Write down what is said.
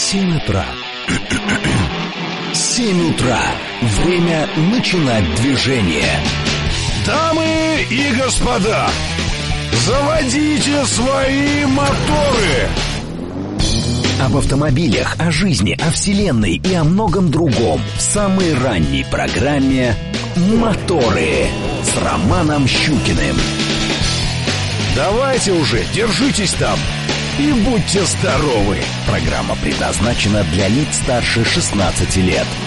7 утра. 7 утра. Время начинать движение. Дамы и господа, заводите свои моторы. Об автомобилях, о жизни, о вселенной и о многом другом в самой ранней программе «Моторы» с Романом Щукиным. Давайте уже, держитесь там и будьте здоровы. Программа предназначена для лиц старше 16 лет.